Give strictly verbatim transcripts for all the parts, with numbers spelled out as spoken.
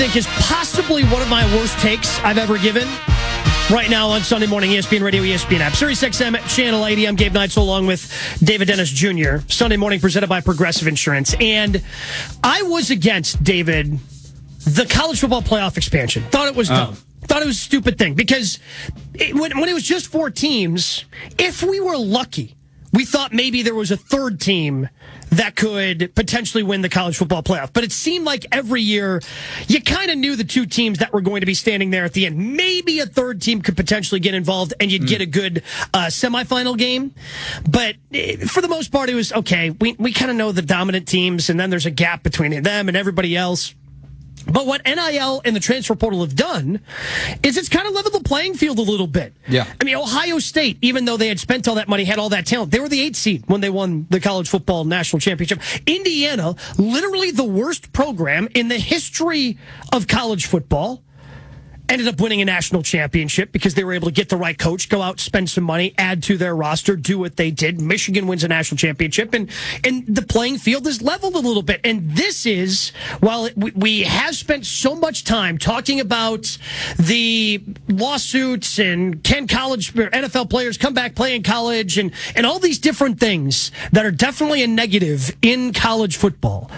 think is possibly one of my worst takes I've ever given. Right now on Sunday Morning E S P N Radio, E S P N app. Sirius X M, Channel eighty. I'm Gabe Neitzel along with David Dennis Junior Sunday Morning presented by Progressive Insurance. And I was against, David, the college football playoff expansion. Thought it was dumb. Oh. Thought it was a stupid thing. Because it, when, when it was just four teams, if we were lucky, we thought maybe there was a third team that could potentially win the college football playoff. But it seemed like every year you kind of knew the two teams that were going to be standing there at the end. Maybe a third team could potentially get involved and you'd mm. get a good uh, semifinal game. But for the most part, it was, okay, we, we kind of know the dominant teams, and then there's a gap between them and everybody else. But what N I L and the transfer portal have done is it's kind of leveled the playing field a little bit. Yeah. I mean, Ohio State, even though they had spent all that money, had all that talent, they were the eighth seed when they won the college football national championship. Indiana, literally the worst program in the history of college football, ended up winning a national championship because they were able to get the right coach, go out, spend some money, add to their roster, do what they did. Michigan wins a national championship, and and the playing field is leveled a little bit. And this is, while it, we, we have spent so much time talking about the lawsuits and can college or N F L players come back, play in college, and, and all these different things that are definitely a negative in college football.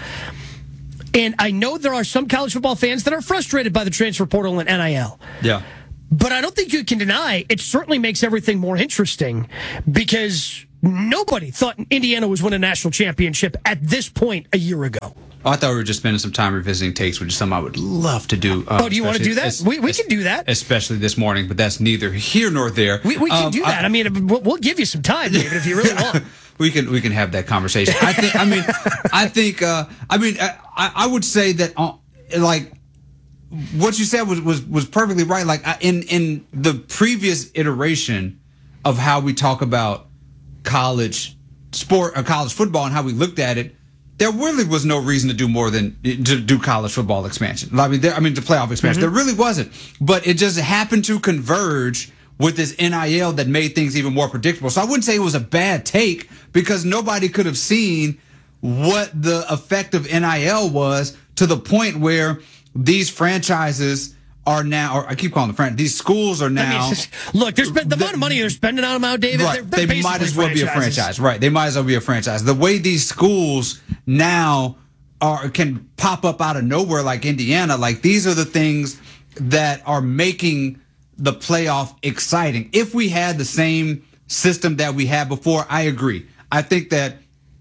And I know there are some college football fans that are frustrated by the transfer portal and N I L. Yeah. But I don't think you can deny it certainly makes everything more interesting, because nobody thought Indiana was winning a national championship at this point a year ago. Oh, I thought we were just spending some time revisiting takes, which is something I would love to do. Uh, oh, do you want to do that? As, we we as, can do that. Especially this morning, but that's neither here nor there. We, we can um, do that. I, I mean, we'll, we'll give you some time, David, if you really want. We can we can have that conversation. I think. I mean, I think. Uh, I mean, I, I would say that, uh, like, what you said was, was was perfectly right. Like in in the previous iteration of how we talk about college sport or college football and how we looked at it, there really was no reason to do more than to do college football expansion. I mean, there, I mean, the playoff expansion. Mm-hmm. There really wasn't, but it just happened to converge with this N I L that made things even more predictable. So I wouldn't say it was a bad take, because nobody could have seen what the effect of N I L was, to the point where these franchises are now, or I keep calling them franchises, these schools are now. I mean, just, look, there's been, the, the amount of money they're spending on them out, David. Right, they're, they're they might as well franchises. be a franchise. Right, they might as well be a franchise. The way these schools now are can pop up out of nowhere, like Indiana, like these are the things that are making the playoff exciting. If we had the same system that we had before, I agree. I think that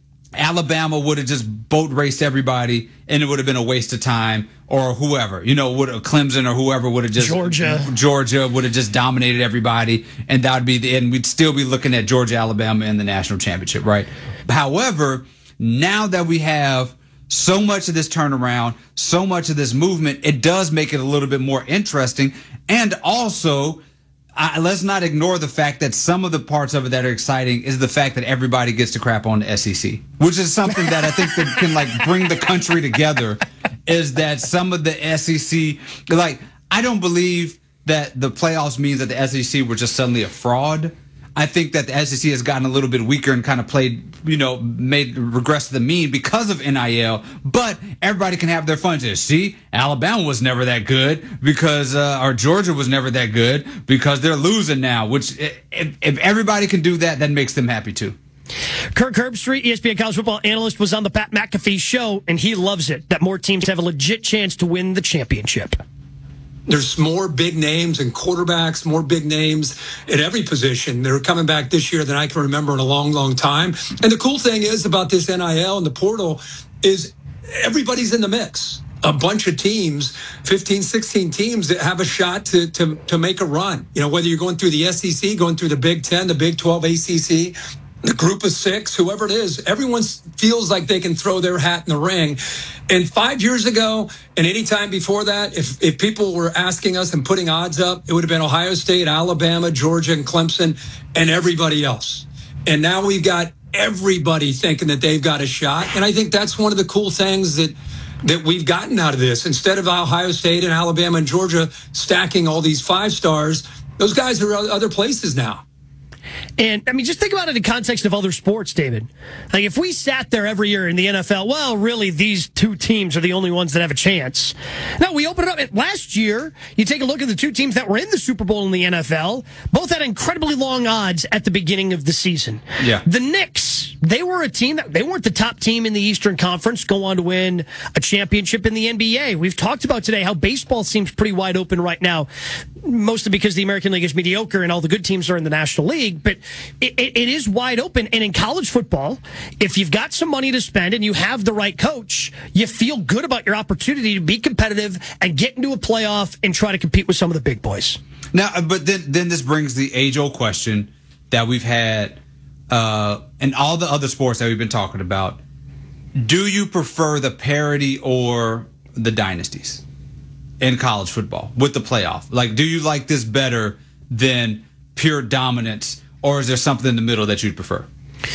Alabama would have just boat raced everybody, and it would have been a waste of time, or whoever, you know, would have Clemson or whoever would have just Georgia. Georgia would have just dominated everybody, and that would be the end. We'd still be looking at Georgia, Alabama in the national championship, right? However, now that we have so much of this turnaround, so much of this movement, it does make it a little bit more interesting. And also, uh, let's not ignore the fact that some of the parts of it that are exciting is the fact that everybody gets to crap on the S E C, which is something that I think that can like bring the country together. Is that some of the S E C, like, I don't believe that the playoffs means that the S E C were just suddenly a fraud. I think that the S E C has gotten a little bit weaker and kind of played, you know, made regress to the mean because of N I L. But everybody can have their fun. Just see, Alabama was never that good because, uh, or Georgia was never that good because they're losing now. Which, if, if everybody can do that, that makes them happy too. Kirk Herbstreit, E S P N college football analyst, was on the Pat McAfee show, and he loves it that more teams have a legit chance to win the championship. There's more big names and quarterbacks, more big names at every position. They're coming back this year than I can remember in a long, long time. And the cool thing is about this N I L and the portal is everybody's in the mix. A bunch of teams, fifteen, sixteen teams that have a shot to, to, to make a run. You know, whether you're going through the S E C, going through the Big Ten, the Big twelve, A C C, the group of six, whoever it is, everyone feels like they can throw their hat in the ring. And five years ago, and any time before that, if, if people were asking us and putting odds up, it would have been Ohio State, Alabama, Georgia, and Clemson, and everybody else. And now we've got everybody thinking that they've got a shot. And I think that's one of the cool things that that we've gotten out of this. Instead of Ohio State and Alabama and Georgia stacking all these five stars, those guys are other places now. And, I mean, just think about it in context of other sports, David. Like, if we sat there every year in the N F L, well, really, these two teams are the only ones that have a chance. No, we open it up. Last year, you take a look at the two teams that were in the Super Bowl in the N F L, both had incredibly long odds at the beginning of the season. Yeah. The Knicks, they were a team that, they weren't the top team in the Eastern Conference, go on to win a championship in the N B A. We've talked about today how baseball seems pretty wide open right now, mostly because the American League is mediocre and all the good teams are in the National League, but it, it, it is wide open. And in college football, if you've got some money to spend and you have the right coach, you feel good about your opportunity to be competitive and get into a playoff and try to compete with some of the big boys. Now, but then, then this brings the age-old question that we've had uh, in all the other sports that we've been talking about. Do you prefer the parity or the dynasties in college football with the playoff? Like, do you like this better than pure dominance, or is there something in the middle that you'd prefer?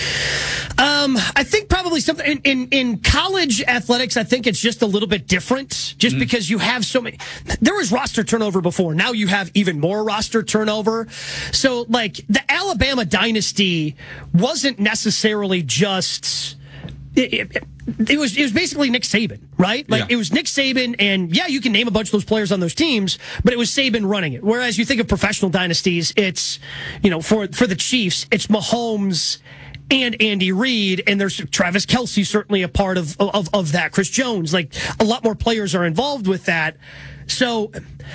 Um, I think probably something in, in, in college athletics. I think it's just a little bit different, just mm. because you have so many. There was roster turnover before. Now you have even more roster turnover. So, like, the Alabama dynasty wasn't necessarily just. It, it, it was it was basically Nick Saban, right? Like, yeah. It was Nick Saban, and yeah, you can name a bunch of those players on those teams, but it was Saban running it. Whereas you think of professional dynasties, it's, you know, for for the Chiefs, it's Mahomes and Andy Reid, and there's Travis Kelce, certainly a part of of of that. Chris Jones, like, a lot more players are involved with that. So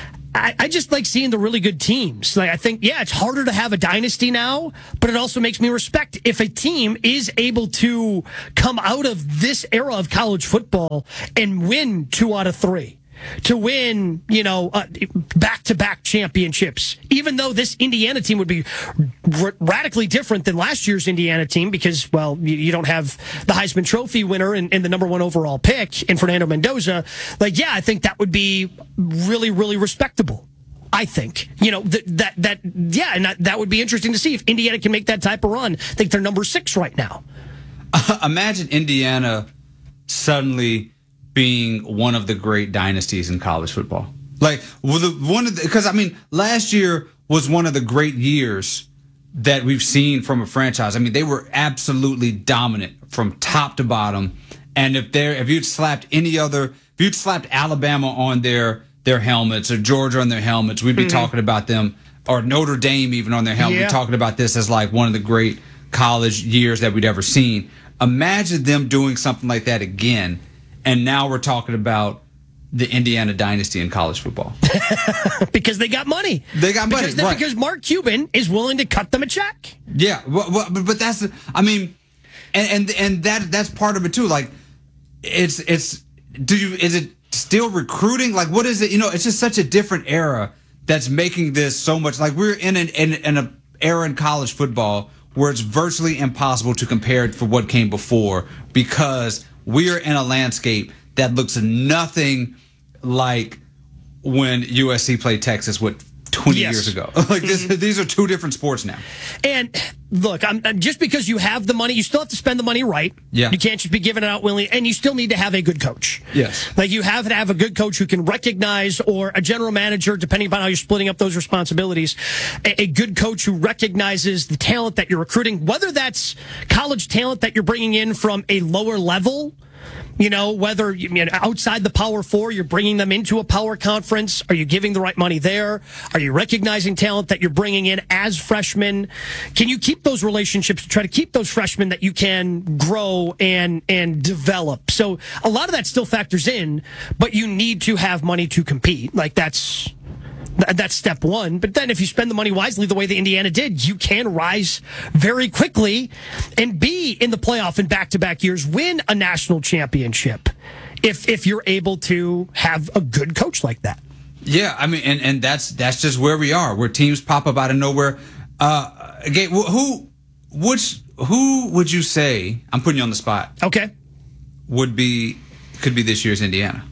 I, I just like seeing the really good teams. Like, I think, yeah, it's harder to have a dynasty now, but it also makes me respect if a team is able to come out of this era of college football and win two out of three. To win, you know, uh, back-to-back championships, even though this Indiana team would be r- radically different than last year's Indiana team because, well, you, you don't have the Heisman Trophy winner and, and the number one overall pick in Fernando Mendoza. Like, yeah, I think that would be really, really respectable. I think, you know, that, that, that yeah, and that, that would be interesting to see if Indiana can make that type of run. I think they're number six right now. Uh, imagine Indiana suddenly being one of the great dynasties in college football. Like, well, the, one of the, because I mean, last year was one of the great years that we've seen from a franchise. I mean, they were absolutely dominant from top to bottom. And if they're, if you'd slapped any other, if you'd slapped Alabama on their, their helmets or Georgia on their helmets, we'd be mm-hmm. talking about them, or Notre Dame even on their helmet. Yeah. We'd be talking about this as like one of the great college years that we'd ever seen. Imagine them doing something like that again. And now we're talking about the Indiana dynasty in college football. Because they got money. They got money, because, right. Because Mark Cuban is willing to cut them a check. Yeah, well, well, but, but that's, I mean, and, and and that that's part of it too. Like, it's, it's, do you, is it still recruiting? Like, what is it? You know, it's just such a different era that's making this so much, like, we're in an in, in an era in college football where it's virtually impossible to compare it for what came before, because we're in a landscape that looks nothing like when U S C played Texas, what, twenty yes. years ago. Like, this, mm-hmm. these are two different sports now. And look, I'm, just because you have the money, you still have to spend the money right. Yeah. You can't just be giving it out willingly, and you still need to have a good coach. Yes. Like, you have to have a good coach who can recognize, or a general manager, depending upon how you're splitting up those responsibilities, a, a good coach who recognizes the talent that you're recruiting, whether that's college talent that you're bringing in from a lower level. You know, whether you mean outside the Power Four, you're bringing them into a power conference. Are you giving the right money there? Are you recognizing talent that you're bringing in as freshmen? Can you keep those relationships to try to keep those freshmen that you can grow and and develop? So a lot of that still factors in, but you need to have money to compete. Like, that's that's step one. But then if you spend the money wisely the way that Indiana did, you can rise very quickly and be in the playoff in back-to-back years, win a national championship if if you're able to have a good coach like that. Yeah, I mean, and, and that's that's just where we are, where teams pop up out of nowhere. Uh, again, who, which, who would you say, I'm putting you on the spot, okay, would be, could be this year's Indiana?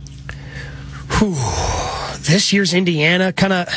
Whew. This year's Indiana kind of,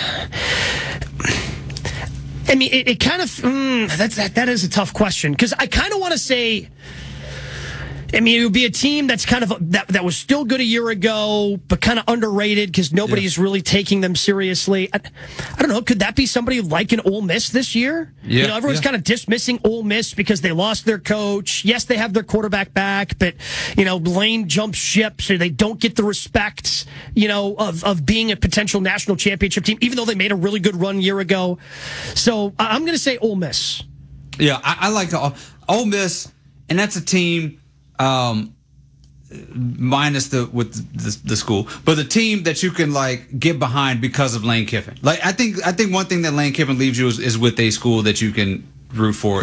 I mean, it, it kind of, mm, that's, that, that is a tough question, because I kind of want to say, I mean, it would be a team that's kind of that that was still good a year ago, but kind of underrated because nobody's yeah. really taking them seriously. I, I don't know. Could that be somebody like an Ole Miss this year? Yeah, you know, everyone's yeah. kind of dismissing Ole Miss because they lost their coach. Yes, they have their quarterback back, but you know, Lane jumps ship, so they don't get the respect, you know, of of being a potential national championship team, even though they made a really good run a year ago. So I'm going to say Ole Miss. Yeah, I, I like the Ole Miss, and that's a team. Um, minus the with the, the school, but the team that you can like get behind because of Lane Kiffin. Like I think I think one thing that Lane Kiffin leaves you is, is with a school that you can root for.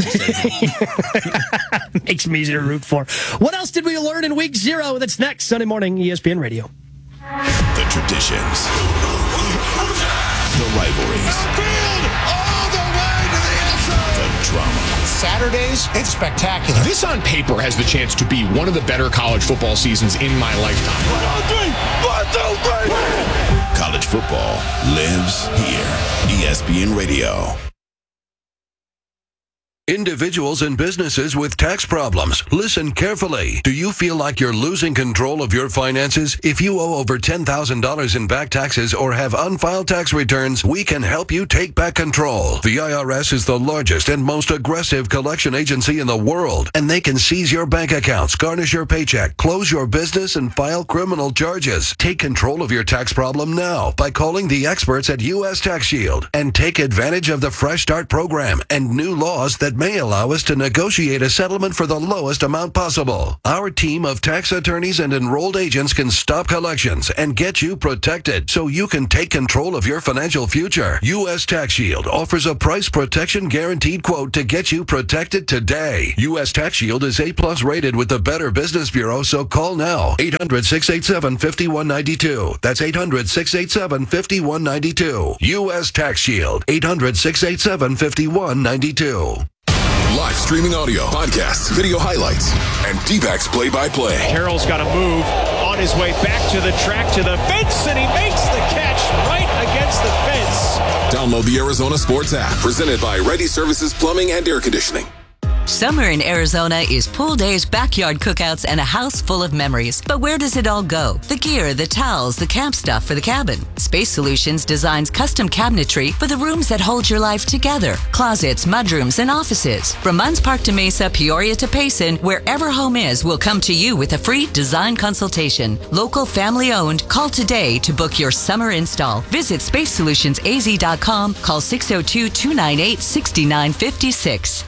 Makes me easy to root for. What else did we learn in week zero? That's next Sunday morning, E S P N Radio. The traditions, the rivalries, all the way to the inside. The drama. Saturdays, it's spectacular. This on paper has the chance to be one of the better college football seasons in my lifetime. One, two, three. One, two, three. College football lives here. E S P N Radio. Individuals and businesses with tax problems, listen carefully. Do you feel like you're losing control of your finances? If you owe over ten thousand dollars in back taxes or have unfiled tax returns, we can help you take back control. The I R S is the largest and most aggressive collection agency in the world, and they can seize your bank accounts, garnish your paycheck, close your business, and file criminal charges. Take control of your tax problem now by calling the experts at U S Tax Shield and take advantage of the Fresh Start program and new laws that may allow us to negotiate a settlement for the lowest amount possible. Our team of tax attorneys and enrolled agents can stop collections and get you protected so you can take control of your financial future. U S Tax Shield offers a price protection guaranteed quote to get you protected today. U S Tax Shield is A plus rated with the Better Business Bureau, so call now. eight hundred, six eight seven, five one nine two. That's eight hundred, six eight seven, five one nine two. U S Tax Shield. eight hundred, six eight seven, five one nine two. Live streaming audio, podcasts, video highlights, and D-backs play-by-play. Carroll's got to move on his way back to the track, to the fence, and he makes the catch right against the fence. Download the Arizona Sports app, presented by Ready Services Plumbing and Air Conditioning. Summer in Arizona is pool days, backyard cookouts, and a house full of memories. But where does it all go? The gear, the towels, the camp stuff for the cabin. Space Solutions designs custom cabinetry for the rooms that hold your life together. Closets, mudrooms, and offices. From Munns Park to Mesa, Peoria to Payson, wherever home is, will come to you with a free design consultation. Local, family owned. Call today to book your summer install. Visit space solutions a z dot com. Call six oh two, two nine eight, six nine five six.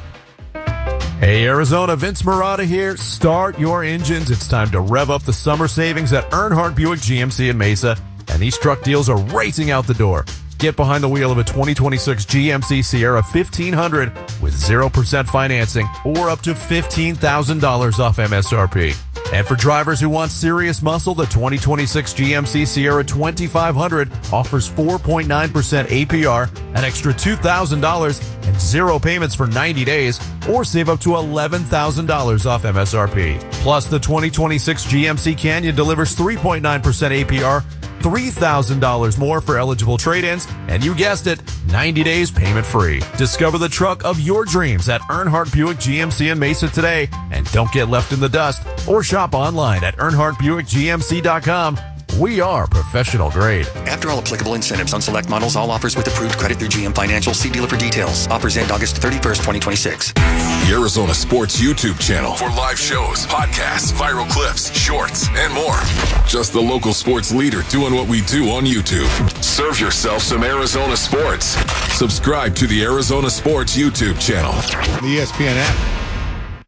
Hey Arizona, Vince Marotta here. Start your engines. It's time to rev up the summer savings at Earnhardt Buick G M C in Mesa, and these truck deals are racing out the door. Get behind the wheel of a twenty twenty-six G M C Sierra fifteen hundred with zero percent financing or up to fifteen thousand dollars off M S R P. And for drivers who want serious muscle, the twenty twenty-six G M C Sierra twenty-five hundred offers four point nine percent A P R, an extra two thousand dollars, and zero payments for ninety days, or save up to eleven thousand dollars off M S R P. Plus, the twenty twenty-six G M C Canyon delivers three point nine percent A P R, three thousand dollars more for eligible trade-ins, and you guessed it, ninety days payment free. Discover the truck of your dreams at Earnhardt Buick G M C in Mesa today, and don't get left in the dust, or shop online at earnhardt buick g m c dot com. We are professional grade. After all applicable incentives on select models, all offers with approved credit through G M Financial. See dealer for details. Offers end August thirty-first, twenty twenty-six. The Arizona Sports YouTube channel for live shows, podcasts, viral clips, shorts, and more. Just the local sports leader doing what we do on YouTube. Serve yourself some Arizona sports. Subscribe to the Arizona Sports YouTube channel. The E S P N app.